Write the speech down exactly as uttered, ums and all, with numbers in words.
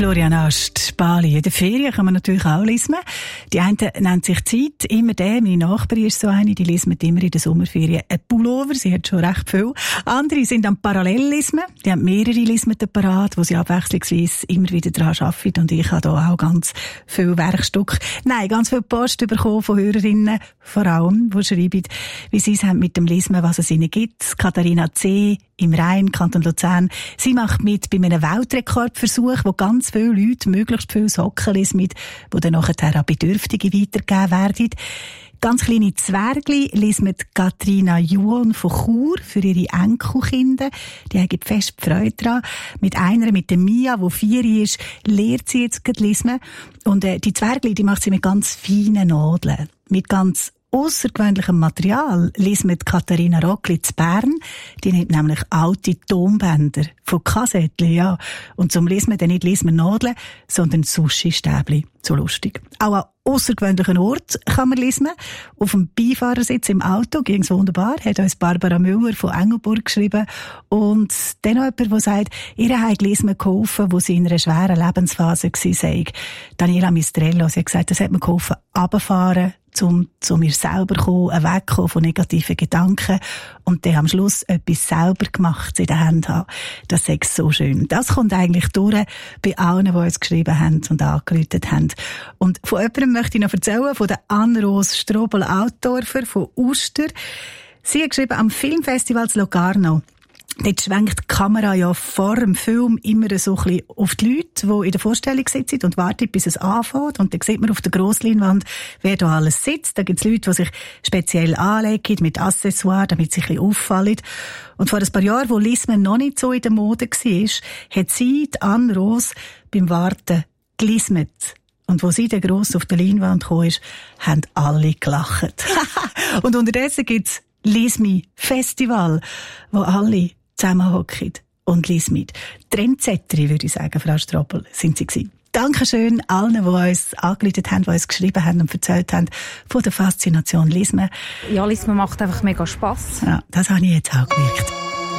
Florian Ast, Bali. In der Ferien kann man natürlich auch lesen. Die eine nennt sich Zeit. Immer der, meine Nachbarin ist so eine, die lesen immer in der Sommerferien ein Pullover. Sie hat schon recht viel. Andere sind am Parallelllismen. Die haben mehrere Lismen parat, wo sie abwechslungsweise immer wieder daran arbeiten. Und ich habe da auch ganz viel Werkstücke. Nein, ganz viel Post bekommen von Hörerinnen, vor allem, die schreiben, wie sie es haben mit dem Lismen, was es ihnen gibt. Katharina C. im Rhein, Kanton Luzern. Sie macht mit bei einem Weltrekordversuch, wo ganz viele Leute möglichst viele Socken lesen, die dann nachher an Bedürftige weitergegeben werden. Ganz kleine Zwergli lesen mit Katrina Juon von Chur für ihre Enkelkinder. Die haben fest Freude daran. Mit einer, mit der Mia, die vier ist, lehrt sie jetzt gerade lesen. Und äh, die Zwergli, die macht sie mit ganz feinen Nadeln. Mit ganz aussergewöhnlichem Material liest mit Katharina Rockli zu Bern. Die nimmt nämlich alte Tonbänder von Kassettchen, ja. Und zum Lesen dann nicht lesen Nadeln, sondern Sushi-Stäbli. So lustig. Auch an aussergewöhnlichen Ort kann man lesen. Auf dem Beifahrersitz im Auto ging's wunderbar. Hat uns Barbara Müller von Engelburg geschrieben. Und dann noch jemand, der sagt, ihr habt Lismen geholfen, wo sie in einer schweren Lebensphase war. Daniela Mistrello, sie hat gesagt, das hat mir geholfen, runterfahren, um zu mir selber zu kommen, wegkommen von negativen Gedanken und dann am Schluss etwas selber gemacht in den Händen haben. Das ist so schön. Das kommt eigentlich durch bei allen, die uns geschrieben haben und angerufen haben. Und von jemandem möchte ich noch erzählen, von der Anne-Rose Strobel-Altdorfer von Uster. Sie hat geschrieben, am Filmfestival zu Locarno. Dort schwenkt die Kamera ja vor dem Film immer so ein bisschen auf die Leute, die in der Vorstellung sitzen und warten, bis es anfängt. Und dann sieht man auf der Grossleinwand, wer da alles sitzt. Da gibt es Leute, die sich speziell anlegen mit Accessoires, damit sie ein bisschen auffallen. Und vor ein paar Jahren, wo Lismen noch nicht so in der Mode war, hat sie, die Anne Rose, beim Warten gelismet. Und wo sie dann gross auf der Leinwand kam, haben alle gelacht. Und unterdessen gibt's Lismi Festival, wo alle zusammenhocken und lesen mit. Trendsetterin, würde ich sagen, Frau Strobel, sind sie gewesen. Dankeschön allen, die uns angerufen haben, die uns geschrieben haben und erzählt haben von der Faszination Lismen. Ja, Lismen macht einfach mega Spass. Ja, das habe ich jetzt auch gemerkt.